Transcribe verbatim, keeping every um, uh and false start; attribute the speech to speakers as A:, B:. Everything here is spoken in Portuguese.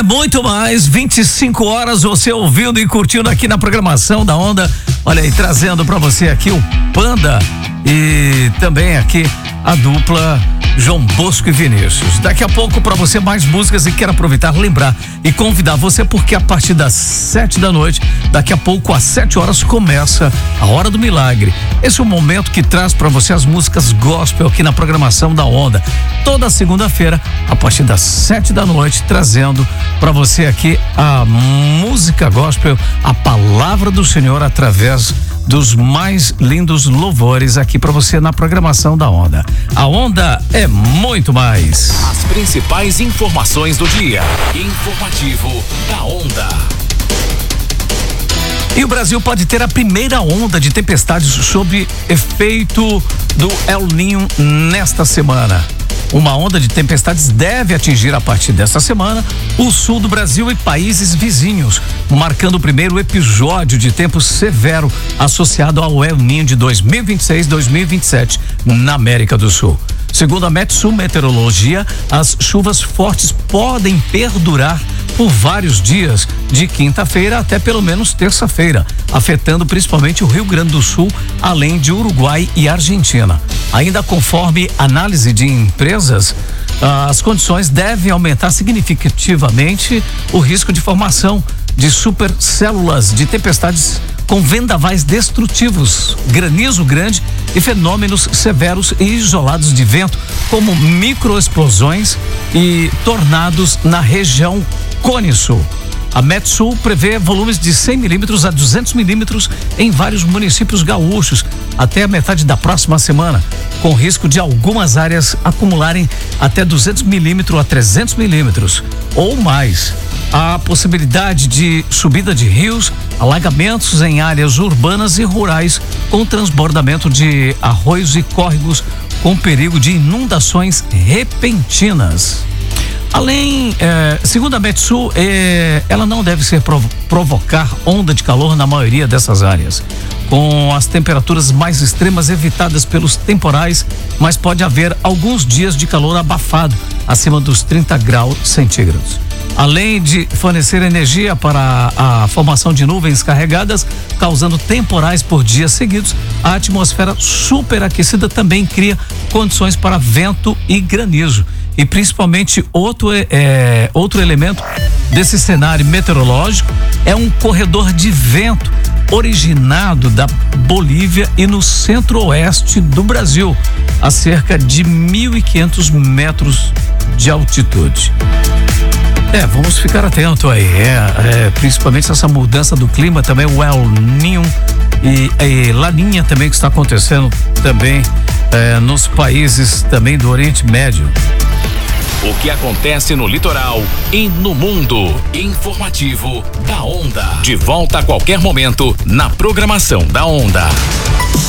A: é muito mais, vinte e cinco horas você ouvindo e curtindo aqui na programação da Onda. Olha aí, trazendo pra você aqui o Panda e também aqui a dupla João Bosco e Vinícius. Daqui a pouco pra você mais músicas e quero aproveitar, lembrar e convidar você porque a partir das sete da noite, daqui a pouco às sete horas começa a Hora do Milagre. Esse é o momento que traz pra você as músicas gospel aqui na programação da Onda. Toda segunda-feira, a partir das sete da noite, trazendo pra você aqui a música gospel, a palavra do Senhor através dos mais lindos louvores aqui pra você na programação da Onda. A Onda é muito mais.
B: As principais informações do dia. Informativo da Onda.
A: E o Brasil pode ter a primeira onda de tempestades sob efeito do El Niño nesta semana. Uma onda de tempestades deve atingir a partir desta semana o sul do Brasil e países vizinhos, marcando o primeiro episódio de tempo severo associado ao El Niño de dois mil e vinte e seis, dois mil e vinte e sete na América do Sul. Segundo a Metsul Meteorologia, as chuvas fortes podem perdurar por vários dias, de quinta-feira até pelo menos terça-feira, afetando principalmente o Rio Grande do Sul, além de Uruguai e Argentina. Ainda conforme análise de empresas, as condições devem aumentar significativamente o risco de formação de supercélulas de tempestades com vendavais destrutivos, granizo grande e fenômenos severos e isolados de vento, como microexplosões e tornados na região Cone Sul. A Metsul prevê volumes de cem milímetros a duzentos milímetros em vários municípios gaúchos até a metade da próxima semana, com risco de algumas áreas acumularem até duzentos milímetros a trezentos milímetros ou mais. Há possibilidade de subida de rios, alagamentos em áreas urbanas e rurais, com transbordamento de arroios e córregos, com perigo de inundações repentinas. Além, eh, segundo a Metsul, eh, ela não deve ser prov- provocar onda de calor na maioria dessas áreas, com as temperaturas mais extremas evitadas pelos temporais, mas pode haver alguns dias de calor abafado, acima dos trinta graus centígrados. Além de fornecer energia para a, a formação de nuvens carregadas, causando temporais por dias seguidos, a atmosfera superaquecida também cria condições para vento e granizo. E principalmente outro, é, outro elemento desse cenário meteorológico é um corredor de vento originado da Bolívia e no centro-oeste do Brasil, a cerca de mil e quinhentos metros de altitude. É, vamos ficar atento aí, é, é, principalmente essa mudança do clima, também o El Niño e, e Laninha também que está acontecendo também é, nos países também do Oriente Médio.
B: O que acontece no litoral e no mundo. Informativo da Onda. De volta a qualquer momento na programação da Onda.